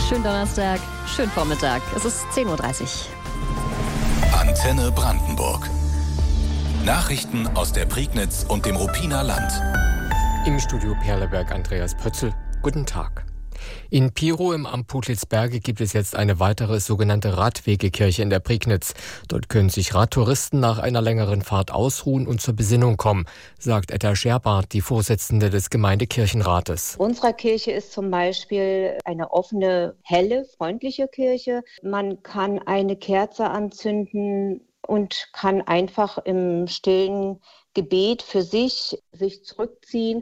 schönen Donnerstag, schönen Vormittag. Es ist 10.30 Uhr. Antenne Brandenburg. Nachrichten aus der Prignitz und dem Ruppiner Land. Im Studio Perleberg Andreas Pötzl. Guten Tag. In Pirow im Amt Putlitz-Berge gibt es jetzt eine weitere sogenannte Radwegekirche in der Prignitz. Dort können sich Radtouristen nach einer längeren Fahrt ausruhen und zur Besinnung kommen, sagt Etta Scherbart, die Vorsitzende des Gemeindekirchenrates. Unserer Kirche ist zum Beispiel eine offene, helle, freundliche Kirche. Man kann eine Kerze anzünden und kann einfach im stillen Gebet für sich zurückziehen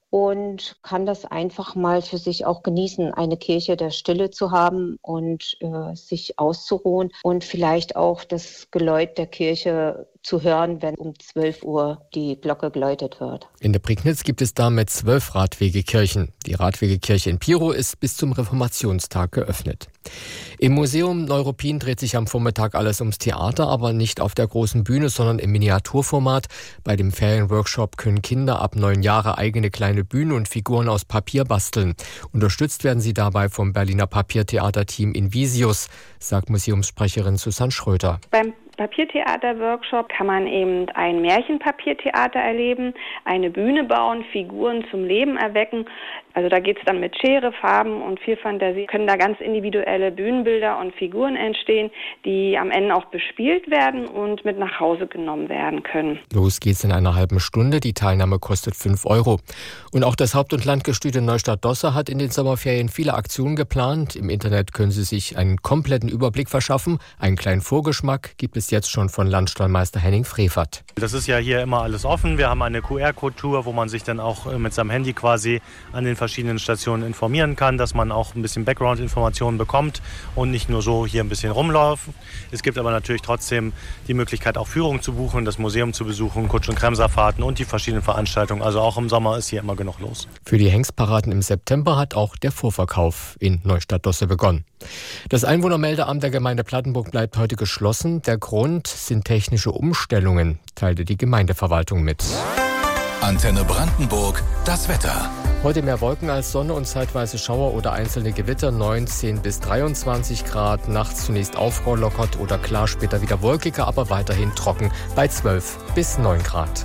und kann das einfach mal für sich auch genießen, eine Kirche der Stille zu haben und sich auszuruhen und vielleicht auch das Geläut der Kirche zu hören, wenn um 12 Uhr die Glocke geläutet wird. In der Prignitz gibt es damit 12 Radwegekirchen. Die Radwegekirche in Pirow ist bis zum Reformationstag geöffnet. Im Museum Neuruppin dreht sich am Vormittag alles ums Theater, aber nicht auf der großen Bühne, sondern im Miniaturformat. Bei dem Ferienworkshop können Kinder ab 9 Jahre eigene kleine Bühnen und Figuren aus Papier basteln. Unterstützt werden sie dabei vom Berliner Papiertheaterteam Invisius, sagt Museumssprecherin Susanne Schröter. Beim Papiertheater-Workshop kann man eben ein Märchenpapiertheater erleben, eine Bühne bauen, Figuren zum Leben erwecken. Also da geht es dann mit Schere, Farben und viel Fantasie. Können da ganz individuelle Bühnenbilder und Figuren entstehen, die am Ende auch bespielt werden und mit nach Hause genommen werden können. Los geht's in einer halben Stunde. Die Teilnahme kostet 5 €. Und auch das Haupt- und Landgestüt Neustadt-Dosse hat in den Sommerferien viele Aktionen geplant. Im Internet können Sie sich einen kompletten Überblick verschaffen. Einen kleinen Vorgeschmack gibt es jetzt schon von Landstallmeister Henning Frevert. Das ist ja hier immer alles offen. Wir haben eine QR-Code-Tour, wo man sich dann auch mit seinem Handy quasi an den verschiedenen Stationen informieren kann, dass man auch ein bisschen Background-Informationen bekommt und nicht nur so hier ein bisschen rumlaufen. Es gibt aber natürlich trotzdem die Möglichkeit, auch Führungen zu buchen, das Museum zu besuchen, Kutsch- und Kremserfahrten und die verschiedenen Veranstaltungen. Also auch im Sommer ist hier immer genug los. Für die Hengstparaden im September hat auch der Vorverkauf in Neustadt-Dosse begonnen. Das Einwohnermeldeamt der Gemeinde Plattenburg bleibt heute geschlossen. Der Grund sind technische Umstellungen, teilte die Gemeindeverwaltung mit. Antenne Brandenburg, das Wetter. Heute mehr Wolken als Sonne und zeitweise Schauer oder einzelne Gewitter, 19 bis 23 Grad. Nachts zunächst aufgelockert oder klar, später wieder wolkiger, aber weiterhin trocken bei 12 bis 9 Grad.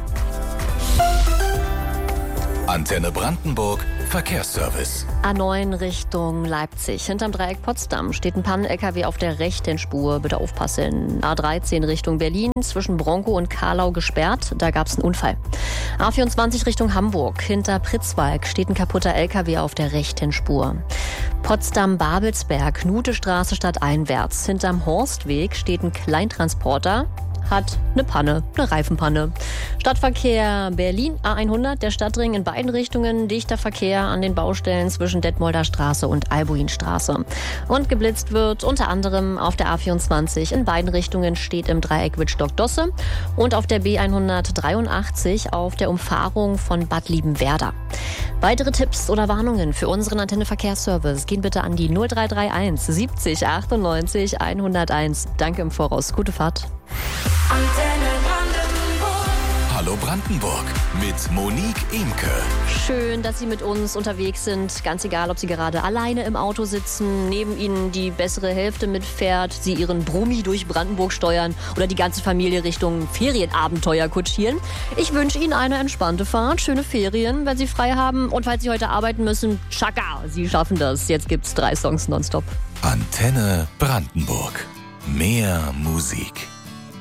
Antenne Brandenburg, Verkehrsservice. A9 Richtung Leipzig. Hinterm Dreieck Potsdam steht ein Pannen-LKW auf der rechten Spur. Bitte aufpassen. A13 Richtung Berlin, zwischen Bronkow und Karlau gesperrt. Da gab es einen Unfall. A24 Richtung Hamburg. Hinter Pritzwalk steht ein kaputter LKW auf der rechten Spur. Potsdam-Babelsberg, Knutestraße stadteinwärts. Hinterm Horstweg steht ein Kleintransporter. Hat eine Panne, eine Reifenpanne. Stadtverkehr Berlin, A100, der Stadtring in beiden Richtungen. Dichter Verkehr an den Baustellen zwischen Detmolder Straße und Albuinstraße. Und geblitzt wird unter anderem auf der A24 in beiden Richtungen, steht im Dreieck Wittstock-Dosse und auf der B183 auf der Umfahrung von Bad Liebenwerda. Weitere Tipps oder Warnungen für unseren Antenne Verkehrsservice gehen bitte an die 0331 70 98 101. Danke im Voraus. Gute Fahrt. Antenne Brandenburg. Hallo Brandenburg mit Monique Imke. Schön, dass Sie mit uns unterwegs sind. Ganz egal, ob Sie gerade alleine im Auto sitzen, neben Ihnen die bessere Hälfte mitfährt, Sie Ihren Brummi durch Brandenburg steuern oder die ganze Familie Richtung Ferienabenteuer kutschieren. Ich wünsche Ihnen eine entspannte Fahrt, schöne Ferien, wenn Sie frei haben. Und falls Sie heute arbeiten müssen, tschakka, Sie schaffen das. Jetzt gibt's 3 Songs nonstop. Antenne Brandenburg. Mehr Musik.